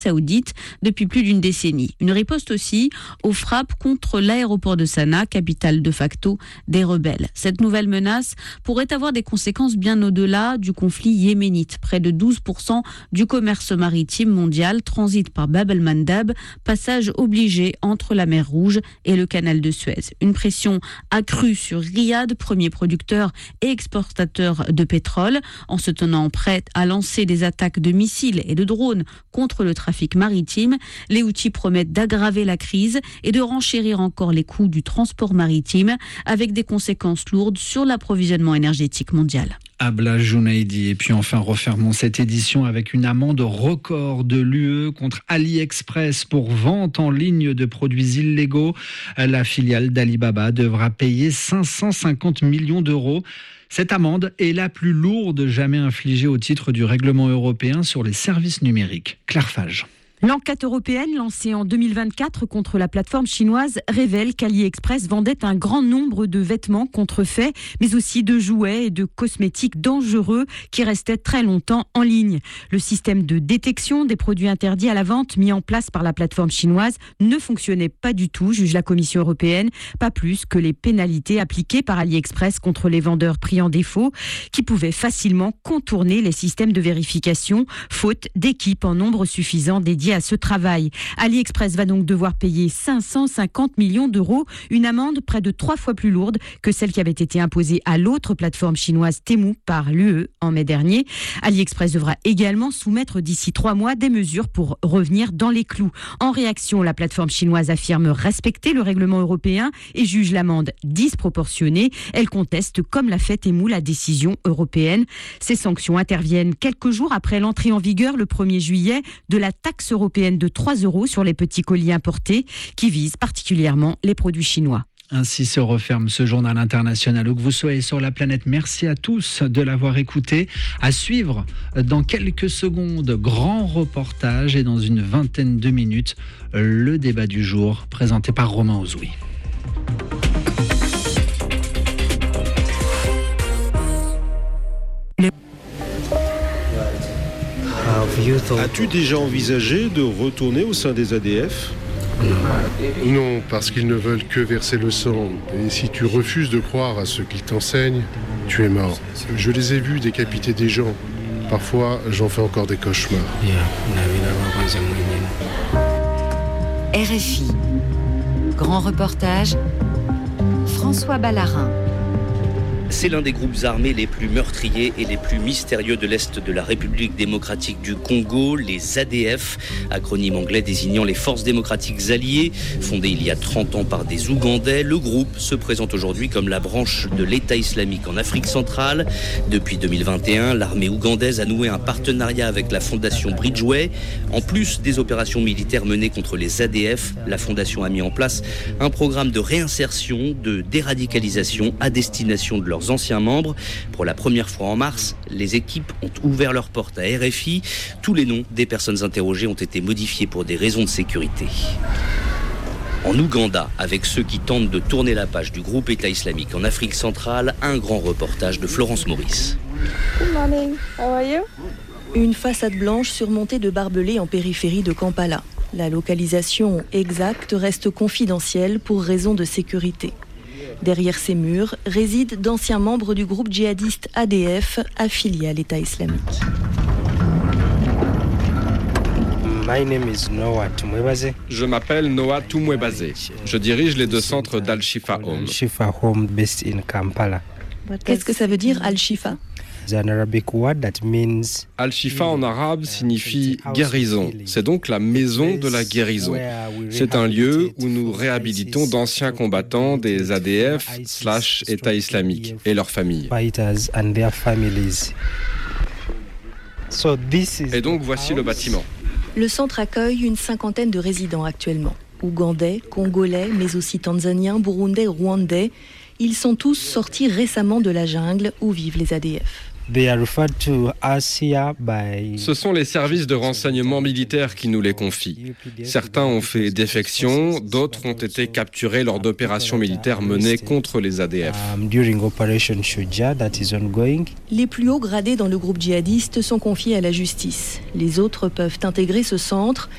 Saoudite depuis plus d'une décennie. Une riposte aussi aux frappes contre l'aéroport de Sanaa, capitale de facto des rebelles. Cette nouvelle menace pourrait avoir des conséquences bien au-delà du conflit yéménite. Près de 12% du commerce maritime mondial transite par Bab el-Mandab, passage obligé entre la mer Rouge et le canal de Suez. Une pression accrue sur Riyad, premier producteur et exportateur de pétrole, en se tenant prêt à lancer des attaques de missiles et de drones contre le trafic maritime. Les Houthis promettent d'aggraver la crise et de renchérir encore les coûts du transport maritime avec des conséquences lourdes sur l'approvisionnement énergétique mondial. Abla Jounaidi. Et puis enfin, refermons cette édition avec une amende record de l'UE contre AliExpress pour vente en ligne de produits illégaux. La filiale d'Alibaba devra payer 550 millions d'euros. Cette amende est la plus lourde jamais infligée au titre du règlement européen sur les services numériques. Claire Fage. L'enquête européenne lancée en 2024 contre la plateforme chinoise révèle qu'AliExpress vendait un grand nombre de vêtements contrefaits, mais aussi de jouets et de cosmétiques dangereux qui restaient très longtemps en ligne. Le système de détection des produits interdits à la vente mis en place par la plateforme chinoise ne fonctionnait pas du tout, juge la Commission européenne, pas plus que les pénalités appliquées par AliExpress contre les vendeurs pris en défaut, qui pouvaient facilement contourner les systèmes de vérification, faute d'équipes en nombre suffisant dédiées à ce travail. AliExpress va donc devoir payer 550 millions d'euros, une amende près de 3 fois plus lourde que celle qui avait été imposée à l'autre plateforme chinoise Temu par l'UE en mai dernier. AliExpress devra également soumettre d'ici 3 mois des mesures pour revenir dans les clous. En réaction, la plateforme chinoise affirme respecter le règlement européen et juge l'amende disproportionnée. Elle conteste, comme l'a fait Temu, la décision européenne. Ces sanctions interviennent quelques jours après l'entrée en vigueur le 1er juillet de la taxe européenne de 3 € sur les petits colis importés qui vise particulièrement les produits chinois. Ainsi se referme ce journal international. Où que vous soyez sur la planète, merci à tous de l'avoir écouté. À suivre dans quelques secondes, grand reportage et dans une vingtaine de minutes, le débat du jour présenté par Romain Ozoui. As-tu déjà envisagé de retourner au sein des ADF ? Non, parce qu'ils ne veulent que verser le sang. Et si tu refuses de croire à ce qu'ils t'enseignent, tu es mort. Je les ai vus décapiter des gens. Parfois, j'en fais encore des cauchemars. RFI. Grand reportage, François Ballarin. C'est l'un des groupes armés les plus meurtriers et les plus mystérieux de l'Est de la République démocratique du Congo, les ADF, acronyme anglais désignant les forces démocratiques alliées. Fondé il y a 30 ans par des Ougandais, le groupe se présente aujourd'hui comme la branche de l'État islamique en Afrique centrale. Depuis 2021, l'armée ougandaise a noué un partenariat avec la fondation Bridgeway. En plus des opérations militaires menées contre les ADF, la fondation a mis en place un programme de réinsertion, de déradicalisation à destination de leurs anciens membres. Pour la première fois en mars, les équipes ont ouvert leurs portes à RFI. Tous les noms des personnes interrogées ont été modifiés pour des raisons de sécurité. En Ouganda, avec ceux qui tentent de tourner la page du groupe État islamique en Afrique centrale, un grand reportage de Florence Maurice. Good morning, how are you? Une façade blanche surmontée de barbelés en périphérie de Kampala. La localisation exacte reste confidentielle pour raisons de sécurité. Derrière ces murs résident d'anciens membres du groupe djihadiste ADF affilié à l'État islamique. Je m'appelle Noah Tumwebase. Je dirige les 2 centres d'Al-Shifa Home. Qu'est-ce que ça veut dire Al-Shifa ? Al-Shifa en arabe signifie guérison. C'est donc la maison de la guérison. C'est un lieu où nous réhabilitons d'anciens combattants des ADF/État islamique et leurs familles. Et donc voici le bâtiment. Le centre accueille une 50aine de résidents actuellement. Ougandais, Congolais, mais aussi Tanzaniens, Burundais, Rwandais. Ils sont tous sortis récemment de la jungle où vivent les ADF. Ce sont les services de renseignement militaires qui nous les confient. Certains ont fait défection, d'autres ont été capturés lors d'opérations militaires menées contre les ADF. Les plus hauts gradés dans le groupe djihadiste sont confiés à la justice. Les autres peuvent intégrer ce centre